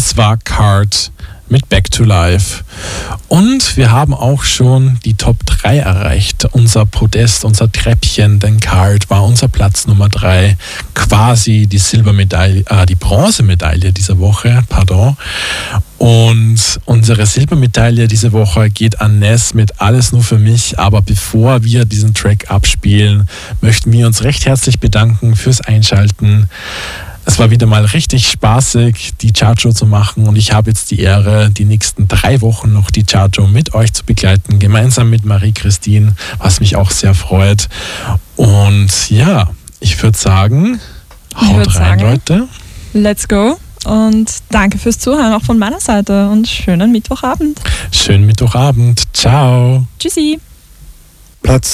Das war Card mit Back to Life. Und wir haben auch schon die Top 3 erreicht. Unser Podest, unser Treppchen, denn Card war unser Platz Nummer 3. Quasi die Silbermedaille, die Bronzemedaille dieser Woche, pardon. Und unsere Silbermedaille diese Woche geht an Ness mit Alles nur für mich. Aber bevor wir diesen Track abspielen, möchten wir uns recht herzlich bedanken fürs Einschalten. Es war wieder mal richtig spaßig, die Chartshow zu machen, und ich habe jetzt die Ehre, die nächsten 3 Wochen noch die Chartshow mit euch zu begleiten, gemeinsam mit Marie-Christine, was mich auch sehr freut. Und ja, ich würde sagen, haut rein, Leute. Let's go und danke fürs Zuhören auch von meiner Seite und schönen Mittwochabend. Schönen Mittwochabend. Ciao. Tschüssi. Platz